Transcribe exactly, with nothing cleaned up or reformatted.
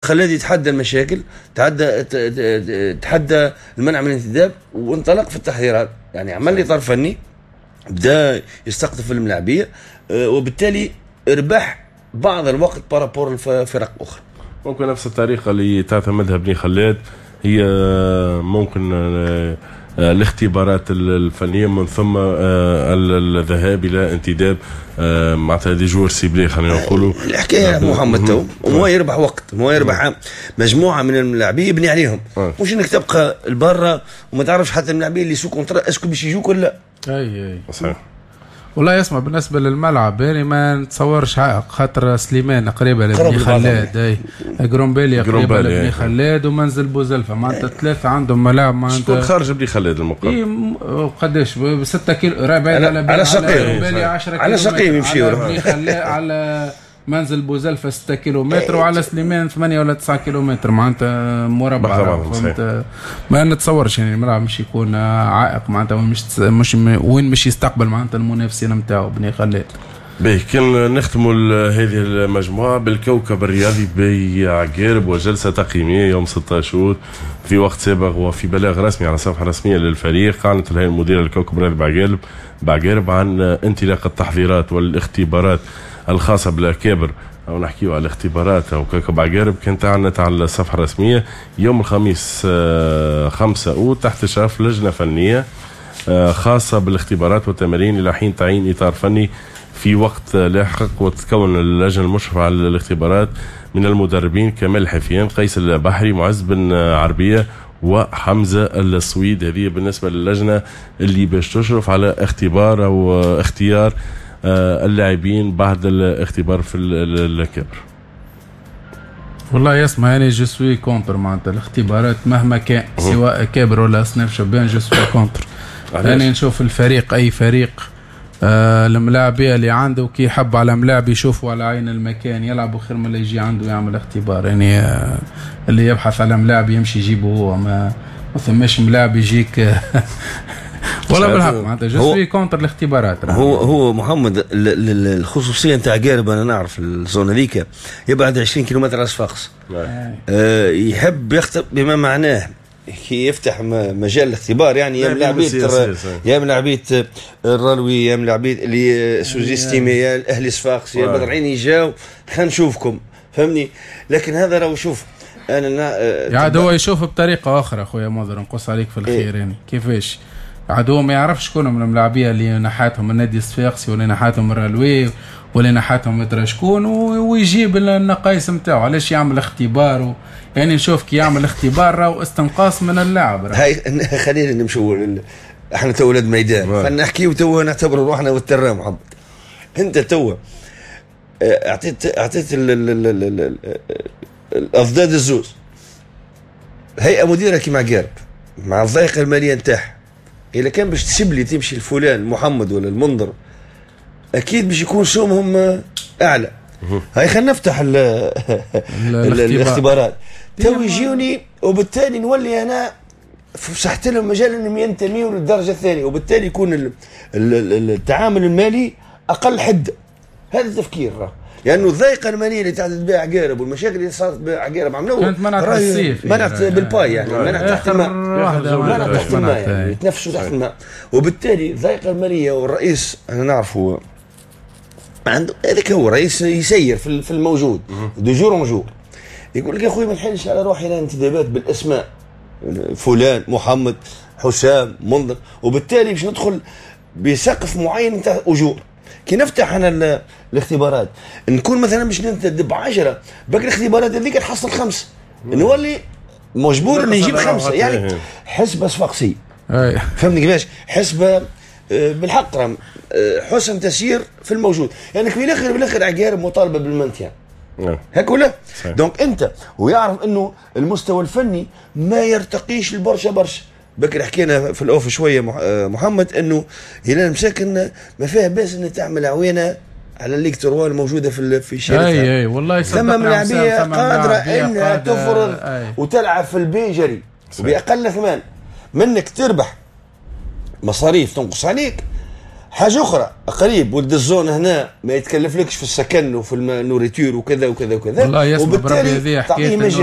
خلادي يتحدى المشاكل، تحدى تحدى المنع من الانتداب، وانطلق في التحضيرات. يعني عمل لي اطار فني، بدا يستقطب الملاعبيه، وبالتالي ربح بعض الوقت بارابور الفرق اخرى. ممكن نفس الطريقه اللي تعتمدها بني خلاد هي ممكن الاختبارات الفنيه، من ثم الذهاب الى انتداب معناتها دي جور سيبلي خلينا نقولوا. الحكايه محمد تو هو يربح وقت، هو يربح مجموعه من اللاعبين يبني عليهم، مش انك تبقى لبرا وما تعرفش حتى اللاعبين اللي سو كونترا اسكو باش يجوك ولا. اي اي صحيح. والله يسمع بالنسبه للملعب يعني ما نتصورش عائق، خاطر سليمان قريبه لبني خلاد، اي جرومبيلي قريبه لبني خلاد، ومنزل بوزلفه معناتها ثلاثه عندهم ملاعب معناتها خارج بني خلاد المقام. اي قداش ب ستة كيلو بعيد على على شقيم، على شقيم يمشيوا بني خلاد، على منزل بوزلفه ستة كيلومتر، وعلى سليمان ثمانية ولا تسعة كيلومتر معناتها مربع. فهمت؟ ما نتصورش يعني الملعب مش يكون عائق معناتها، مش مش وين مش يستقبل معناتها المنافسين نتاعو بني خلاد. باهي كان نختموا هذه المجموعه بالكوكب الرياضي بعقارب وجلسه تقييميه يوم ستة عشر في وقت سابق وفي بلاغ رسمي على صفحه رسميه للفريق. اعلنت الهيئه المديره للكوكب الرياضي بعقارب بعقارب عن انطلاق التحضيرات والاختبارات الخاصة بالأكابر، أو نحكيو على الاختبارات أو كوكب عقارب. كانت أعلنت على الصفحة الرسمية يوم الخميس خمسة أوت تحت إشراف لجنة فنية خاصة بالاختبارات والتمارين إلى حين تعيين إطار فني في وقت لاحق. وتتكون اللجنة المشرفة على الاختبارات من المدربين كمال حفيان، قيس البحري، معز بن عربية، وحمزة السويد. هذه بالنسبة للجنة اللي باش تشرف على اختبار أو اختيار اللاعبين بعد الاختبار في الكبر. والله يسمع يعني جو سوي كونتر معناتها الاختبارات مهما كان، سواء كبر ولا اصناف شبان، جو سوي كونتر. يعني نشوف الفريق، اي فريق آه الملاعبيه اللي عنده كي يحب على ملاعب يشوفوا على عين المكان يلعبوا خير من اللي يجي عنده يعمل اختبار. يعني آه اللي يبحث على ملاعب يمشي يجيبه هو، ما ما ثماش ملاعب يجيك ولا بالحق معناتها جسوي كونتر الاختبارات. هو هو محمد الخصوصيه نتاع قارب، انا نعرف الزون هذيك يبعد عشرين كيلومتر على صفاقس. آه يحب يخطب بما معناه كي يفتح مجال الاختبار، يعني يا ملاعبيه يا ملاعبيه الرلوي، يا ملاعبيه اللي سوزيستيمي، يا الاهلي صفاقس، يا بدر عيني جاو خلينا نشوفكم، فهمني. لكن هذا راهو شوف انا يعني هو يشوف بطريقه اخرى اخويا مضر، نقص عليك في الخير. يعني كيفاش عدو ما يعرفش شكون من الملاعبيه اللي نحاتهم النادي الصفاقسي ولا نحاتهم الرلوي ولا نحاتهم مدري شكون، ويجيب النقايص نتاعو. علاش يعمل اختبار و... يعني نشوف كي يعمل اختبار راهو استنقاص من اللاعب. هاي خلينا نمشوا احنا تو ولاد ميدان، خلينا نحكيو تو نعتبروا روحنا والترام. محمد انت تو اعطيت اعطيت الاضداد الزوز هيئه مديره كيما قارب مع الضيقه الماليه نتاعها، إذا كان باش تسب لي تمشي لفلان محمد ولا المنظر أكيد باش يكون سومهم أعلى. هاي خلينا نفتح ال ال الاختبارات تو يجيوني، وبالتالي نولي أنا فسحت لهم مجال أنهم ينتميوا للدرجة الثانية، وبالتالي يكون ال ال التعامل المالي أقل حدة. هذا التفكير راه، لأنه يعني الضيقة المالية اللي تعدد بها عقارب والمشاكل اللي صارت بها عقارب عملوها كانت منعت الصيف، منعت بالباي، يعني منعت تحت الماء، منعت تحت الماء، يعني يتنفسوا تحت الماء. وبالتالي الضيقة المالية، والرئيس أنا نعرفه عنده هذاك هو رئيس يسير في الموجود دجور ومجور، يقول لك يا أخوي ما نحلش على روحي أنا انتدابات بالأسماء فلان محمد حسام منظر، وبالتالي باش ندخل بسقف معين نتاع أجور. كي نفتح انا الاختبارات نكون مثلا باش ننتدب عشرة، باقي الاختبارات هذيك نحصل خمسه، نولي مجبور اني نجيب خمسه. يعني حسبه صفاقسي، فهمني كيفاش حسبه بالحق راه حسن تسيير في الموجود. يعني في الاخر بالاخر عقارب مطالبه بالمنتيان هيك ولا؟ دونك انت ويعرف انه المستوى الفني ما يرتقيش البرشا برشا. بكر حكينا في الاوف شويه محمد انه هلال مساكن ما فيها باس ان تعمل عوينه على الليج تروا الموجوده في في الشارع. اي اي والله ثم ملاعبيه قادره انها تفرض وتلعب في البيجري وباقل ثمان منك تربح مصاريف تنقص عليك، حاجه اخرى قريب ولد الزون هنا ما يتكلفلكش في السكن وفي النوريتور وكذا وكذا وكذا والله يسمع بربي هذه حكايه